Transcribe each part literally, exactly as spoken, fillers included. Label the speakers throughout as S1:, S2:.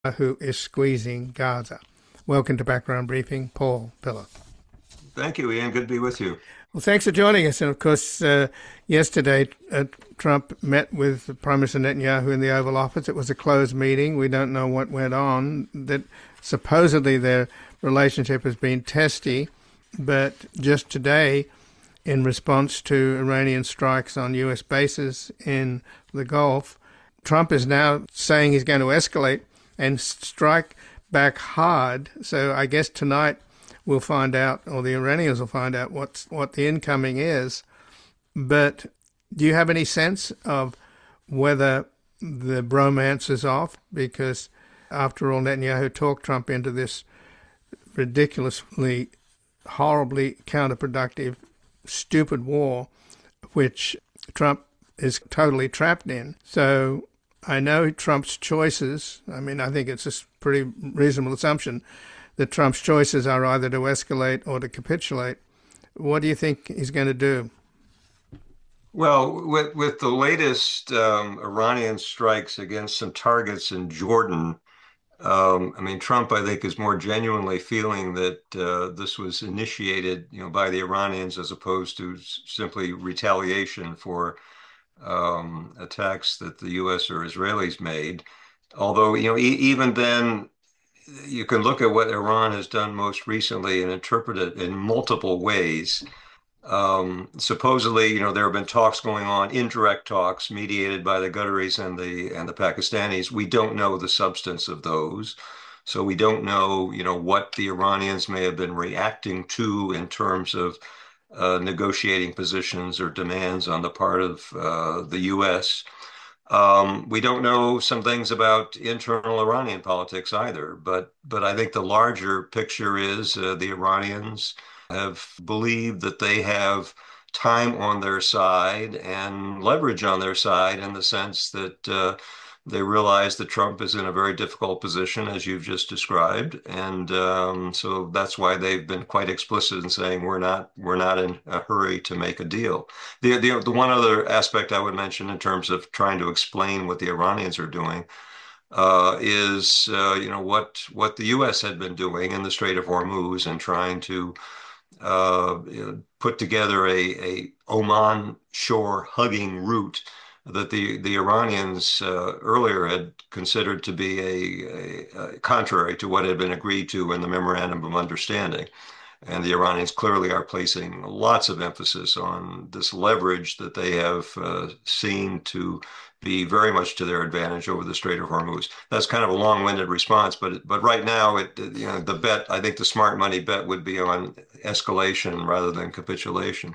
S1: who is squeezing Gaza. Welcome to Background Briefing, Paul Pillar.
S2: Thank you, Ian. Good to be with you.
S1: Well, thanks for joining us. And of course, uh, yesterday, uh, Trump met with Prime Minister Netanyahu in the Oval Office. It was a closed meeting. We don't know what went on. That supposedly their relationship has been testy. But just today, in response to Iranian strikes on U S bases in the Gulf, Trump is now saying he's going to escalate and strike back hard. So I guess tonight we'll find out, or the Iranians will find out what's, what the incoming is. But do you have any sense of whether the bromance is off? Because after all, Netanyahu talked Trump into this ridiculously, horribly counterproductive, stupid war, which Trump is totally trapped in. So I know Trump's choices, I mean, I think it's a pretty reasonable assumption that Trump's choices are either to escalate or to capitulate. What do you think he's going to do?
S2: Well, with, with the latest um, Iranian strikes against some targets in Jordan, um, I mean, Trump, I think, is more genuinely feeling that uh, this was initiated, you know, by the Iranians as opposed to simply retaliation for um, attacks that the U S or Israelis made. Although, you know, e even then, you can look at what Iran has done most recently and interpret it in multiple ways. Um, supposedly, you know, there have been talks going on, indirect talks mediated by the Qataris and the and the Pakistanis. We don't know the substance of those. So we don't know, you know, what the Iranians may have been reacting to in terms of uh, negotiating positions or demands on the part of uh, the U S. Um, we don't know some things about internal Iranian politics either, but but I think the larger picture is uh, the Iranians have believed that they have time on their side and leverage on their side in the sense that uh, they realize that Trump is in a very difficult position, as you've just described, and um, so that's why they've been quite explicit in saying we're not we're not in a hurry to make a deal. The the, the one other aspect I would mention in terms of trying to explain what the Iranians are doing uh, is uh, you know what what the U S had been doing in the Strait of Hormuz and trying to uh, you know, put together a, a Oman shore hugging route that the, the Iranians uh, earlier had considered to be a, a, a contrary to what had been agreed to in the Memorandum of Understanding. And the Iranians clearly are placing lots of emphasis on this leverage that they have uh, seen to be very much to their advantage over the Strait of Hormuz. That's kind of a long-winded response, but but right now, it you know the bet, I think the smart money bet would be on escalation rather than capitulation.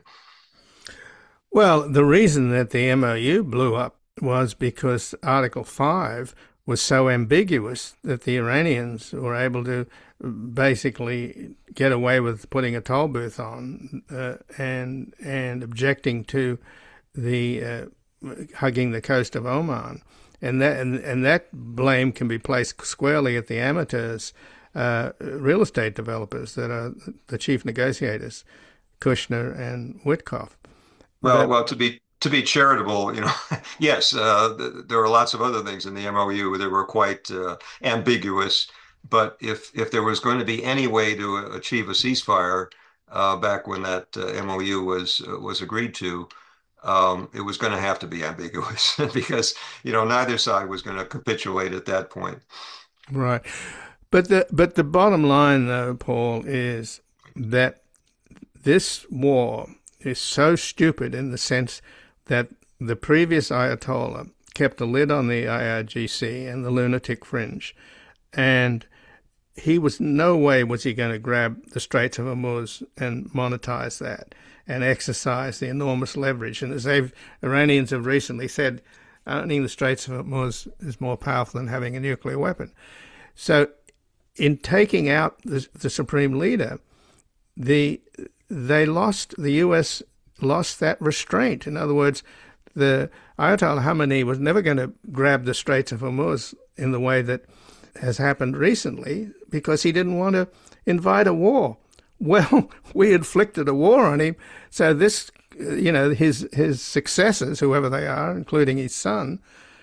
S1: Well, the reason that the M O U blew up was because Article five was so ambiguous that the Iranians were able to basically get away with putting a toll booth on uh, and and objecting to the uh, hugging the coast of Oman. And that, and, and that blame can be placed squarely at the amateurs, uh, real estate developers that are the chief negotiators, Kushner and Witkoff.
S2: Well, but, well, to be to be charitable, you know, yes, uh, th there are lots of other things in the M O U that were quite uh, ambiguous. But if if there was going to be any way to achieve a ceasefire uh, back when that uh, M O U was uh, was agreed to, um, it was going to have to be ambiguous because you know neither side was going to capitulate at that point.
S1: Right, but the but the bottom line, though, Paul, is that this war is so stupid in the sense that the previous Ayatollah kept a lid on the I R G C and the lunatic fringe, and he was no way was he going to grab the Straits of Hormuz and monetize that and exercise the enormous leverage. And as they've, Iranians have recently said, owning the Straits of Hormuz is more powerful than having a nuclear weapon. So in taking out the, the supreme leader, the they lost, the U S lost that restraint. In other words, the Ayatollah Khamenei was never going to grab the Straits of Hormuz in the way that has happened recently because he didn't want to invite a war. Well, we inflicted a war on him, so this, you know, his his successors, whoever they are, including his son,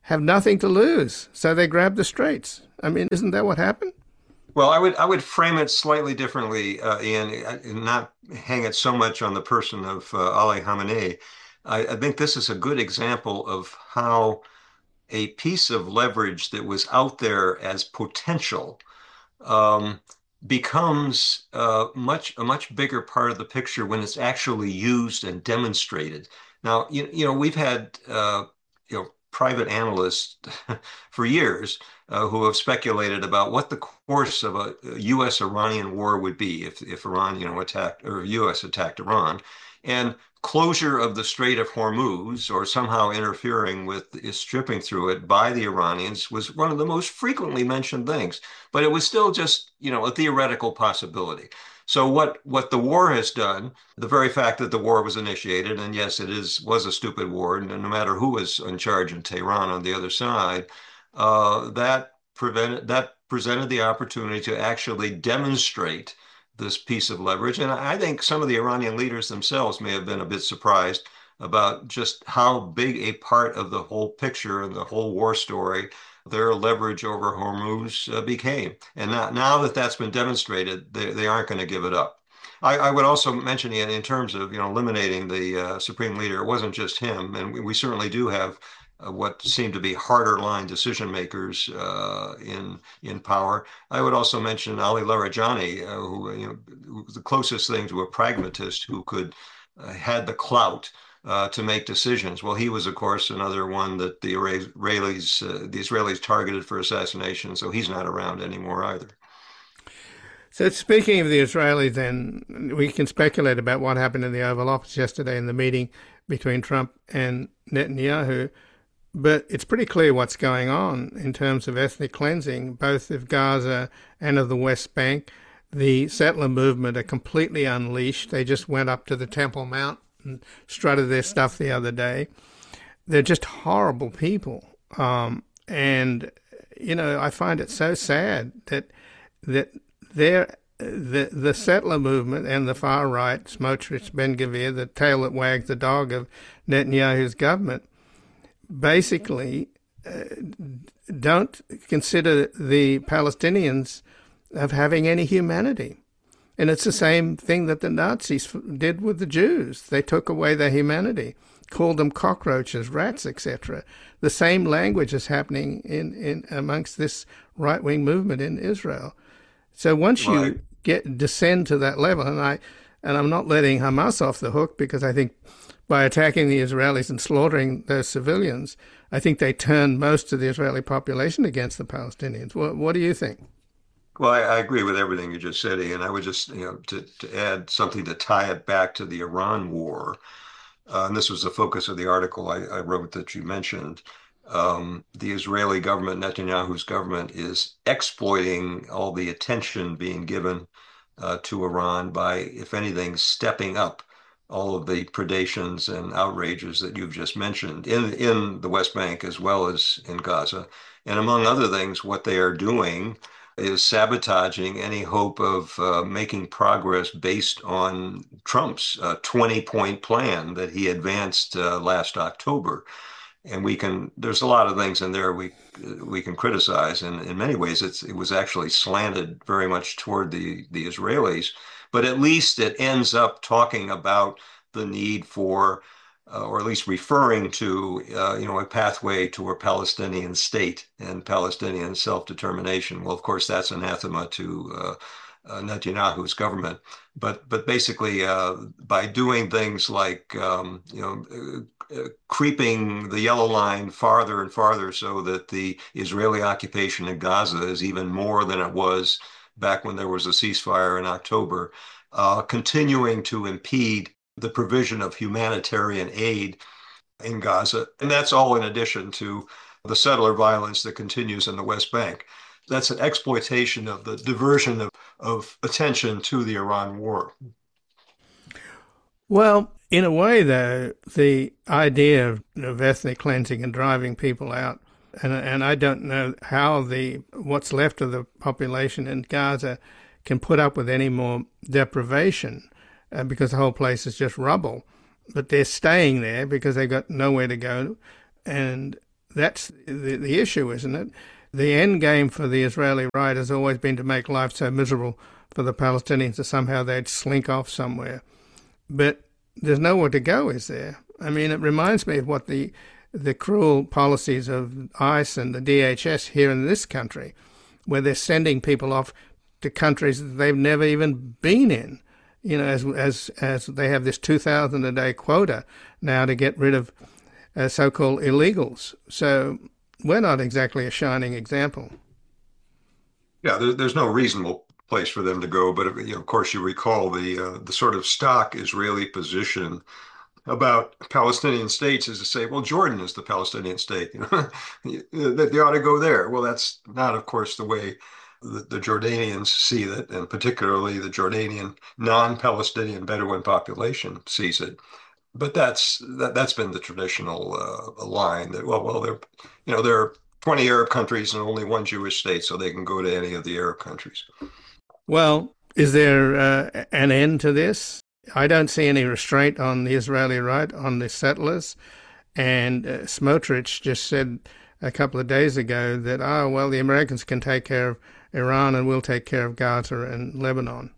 S1: have nothing to lose, so they grab the straits. I mean, isn't that what happened?
S2: Well, I would I would frame it slightly differently, uh, Ian, and not hang it so much on the person of uh, Ali Khamenei. I, I think this is a good example of how a piece of leverage that was out there as potential um, becomes uh, much a much bigger part of the picture when it's actually used and demonstrated. Now, you, you know, we've had uh, you know private analysts for years uh, who have speculated about what the course of a U S-Iranian war would be if if Iran, you know, attacked or U S attacked Iran, and closure of the Strait of Hormuz or somehow interfering with stripping through it by the Iranians was one of the most frequently mentioned things. But it was still just, you know, a theoretical possibility. So what what the war has done, the very fact that the war was initiated, and yes, it is was a stupid war, and no matter who was in charge in Tehran on the other side, uh, that prevented that presented the opportunity to actually demonstrate this piece of leverage. And I think some of the Iranian leaders themselves may have been a bit surprised about just how big a part of the whole picture and the whole war story their leverage over Hormuz uh, became. And now, now that that's been demonstrated, they, they aren't going to give it up. I, I would also mention in, in terms of, you know, eliminating the uh, supreme leader, it wasn't just him. And we, we certainly do have uh, what seem to be harder line decision makers uh, in in power. I would also mention Ali Larijani, uh, who, you know, who was the closest thing to a pragmatist who could uh, had the clout uh, to make decisions. Well, he was, of course, another one that the Israelis uh, the Israelis targeted for assassination. So he's not around anymore either.
S1: So speaking of the Israelis, then, we can speculate about what happened in the Oval Office yesterday in the meeting between Trump and Netanyahu. But it's pretty clear what's going on in terms of ethnic cleansing, both of Gaza and of the West Bank. The settler movement are completely unleashed. They just went up to the Temple Mount and strutted their stuff the other day. They're just horrible people. Um, and, you know, I find it so sad that that they're, the, the settler movement and the far right, Smotrich, Ben-Gvir, the tail that wags the dog of Netanyahu's government, basically uh, don't consider the Palestinians of having any humanity. And it's the same thing that the Nazis did with the Jews. They took away their humanity, called them cockroaches, rats, et cetera. The same language is happening in, in amongst this right-wing movement in Israel. So once you right. get descend to that level, and I and I'm not letting Hamas off the hook, because I think by attacking the Israelis and slaughtering those civilians, I think they turned most of the Israeli population against the Palestinians. What, what do you think?
S2: Well, I, I agree with everything you just said, Ian. I would just, you know, to, to add something to tie it back to the Iran war, uh, and this was the focus of the article I, I wrote that you mentioned. Um, the Israeli government, Netanyahu's government, is exploiting all the attention being given uh, to Iran by, if anything, stepping up all of the predations and outrages that you've just mentioned in in the West Bank as well as in Gaza. And among other things, what they are doing is sabotaging any hope of uh, making progress based on Trump's uh, twenty-point plan that he advanced uh, last October. And we can, there's a lot of things in there we we can criticize. And in many ways, it's it was actually slanted very much toward the, the Israelis. But at least it ends up talking about the need for, uh, or at least referring to, uh, you know, a pathway to a Palestinian state and Palestinian self-determination. Well, of course, that's anathema to uh, uh, Netanyahu's government. But but basically, uh, by doing things like, um, you know, uh, creeping the yellow line farther and farther so that the Israeli occupation in Gaza is even more than it was back when there was a ceasefire in October, uh, continuing to impede the provision of humanitarian aid in Gaza. And that's all in addition to the settler violence that continues in the West Bank. That's an exploitation of the diversion of, of attention to the Iran war.
S1: Well, in a way, though, the idea of, of ethnic cleansing and driving people out, and and I don't know how the what's left of the population in Gaza can put up with any more deprivation, uh, because the whole place is just rubble. But they're staying there because they've got nowhere to go, and that's the, the issue, isn't it? The end game for the Israeli right has always been to make life so miserable for the Palestinians that somehow they'd slink off somewhere. But there's nowhere to go, is there? I mean, it reminds me of what the the cruel policies of ICE and the D H S here in this country, where they're sending people off to countries that they've never even been in. You know, as as as they have this two thousand a day quota now to get rid of uh, so-called illegals. So we're not exactly a shining example.
S2: Yeah, there, there's no reasonable place for them to go. But you know, of course, you recall the uh, the sort of stock Israeli position about Palestinian states is to say, well, Jordan is the Palestinian state. You know, that they ought to go there. Well, that's not, of course, the way the, the Jordanians see it, and particularly the Jordanian non-Palestinian Bedouin population sees it. But that's that, that's been the traditional uh, line that well, well, there, you know, there are twenty Arab countries and only one Jewish state, so they can go to any of the Arab countries.
S1: Well, is there uh, an end to this? I don't see any restraint on the Israeli right, on the settlers. And uh, Smotrich just said a couple of days ago that, oh, well, the Americans can take care of Iran and we'll take care of Gaza and Lebanon.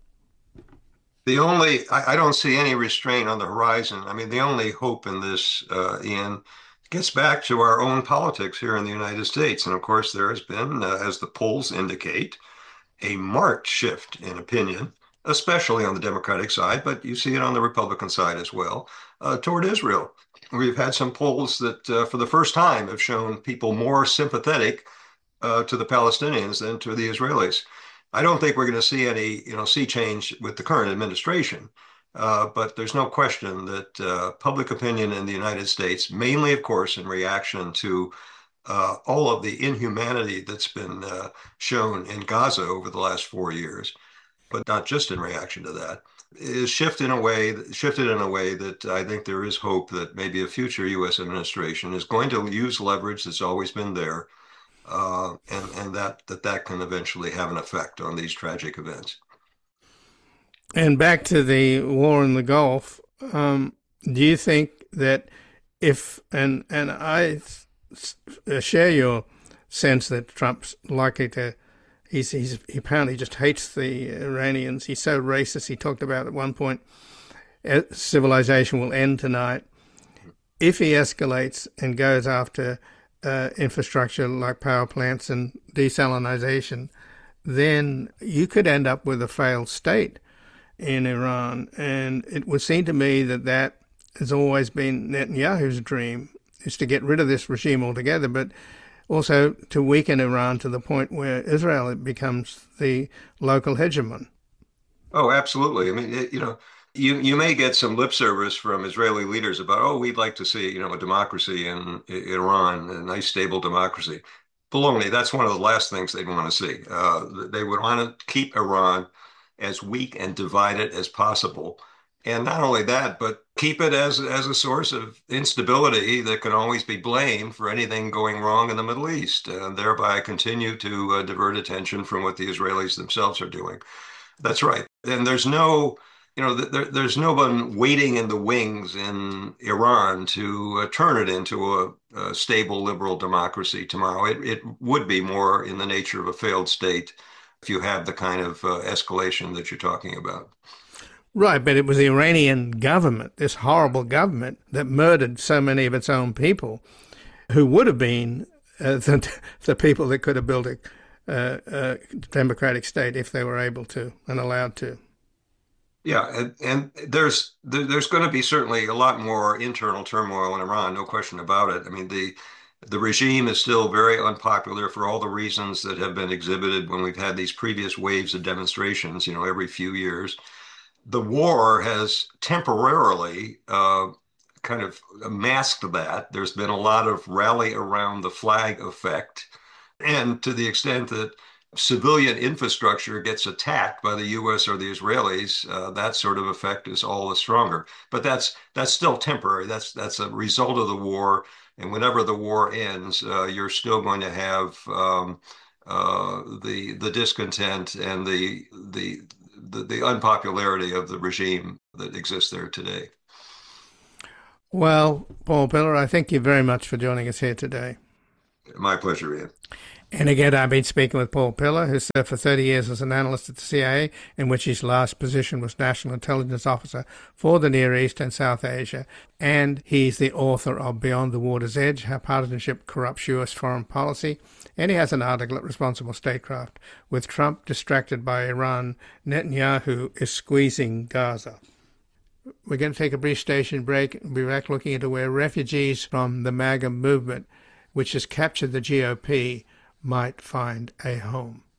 S2: The only, I, I don't see any restraint on the horizon. I mean, the only hope in this, uh, Ian, gets back to our own politics here in the United States. And of course, there has been, uh, as the polls indicate, a marked shift in opinion, especially on the Democratic side, but you see it on the Republican side as well, uh, toward Israel. We've had some polls that, uh, for the first time, have shown people more sympathetic uh, to the Palestinians than to the Israelis. I don't think we're going to see any, you know, sea change with the current administration, uh, but there's no question that uh, public opinion in the United States, mainly, of course, in reaction to uh, all of the inhumanity that's been uh, shown in Gaza over the last four years, but not just in reaction to that, is shifted in a way shifted in a way that I think there is hope that maybe a future U S administration is going to use leverage that's always been there, uh, and and that that that can eventually have an effect on these tragic events.
S1: And back to the war in the Gulf, um, do you think that if and and I share your sense that Trump's likely to He's, he's, he apparently just hates the Iranians. He's so racist. He talked about at one point, civilization will end tonight. If he escalates and goes after uh, infrastructure like power plants and desalinization, then you could end up with a failed state in Iran. And it would seem to me that that has always been Netanyahu's dream, is to get rid of this regime altogether. But also to weaken Iran to the point where Israel becomes the local hegemon.
S2: Oh, absolutely. I mean, it, you know, you you may get some lip service from Israeli leaders about, oh, we'd like to see, you know, a democracy in, in Iran, a nice, stable democracy. Baloney. That's one of the last things they'd want to see. Uh, they would want to keep Iran as weak and divided as possible. And not only that, but keep it as, as a source of instability that can always be blamed for anything going wrong in the Middle East, and thereby continue to uh, divert attention from what the Israelis themselves are doing. That's right. And there's no, you know, there, there's no one waiting in the wings in Iran to uh, turn it into a, a stable liberal democracy tomorrow. It, it would be more in the nature of a failed state if you have the kind of uh, escalation that you're talking about.
S1: Right, but it was the Iranian government, this horrible government, that murdered so many of its own people, who would have been uh, the, the people that could have built a, uh, a democratic state if they were able to and allowed to.
S2: Yeah, and, and there's there's going to be certainly a lot more internal turmoil in Iran, no question about it. I mean, the the regime is still very unpopular for all the reasons that have been exhibited when we've had these previous waves of demonstrations, you know, every few years. The war has temporarily uh, kind of masked that. There's been a lot of rally around the flag effect. And to the extent that civilian infrastructure gets attacked by the U S or the Israelis, uh, that sort of effect is all the stronger. But that's that's still temporary. That's that's a result of the war. And whenever the war ends, uh, you're still going to have um, uh, the the discontent and the the The, the unpopularity of the regime that exists there today.
S1: Well, Paul Pillar, I thank you very much for joining us here today.
S2: My pleasure, Ian.
S1: And again, I've been speaking with Paul Pillar, who served for thirty years as an analyst at the C I A, in which his last position was National Intelligence Officer for the Near East and South Asia. And he's the author of Beyond the Water's Edge, How Partisanship Corrupts U S Foreign Policy. And he has an article at Responsible Statecraft, With Trump Distracted by Iran, Netanyahu is Squeezing Gaza. We're going to take a brief station break and be back looking into where refugees from the MAGA movement, which has captured the G O P, might find a home.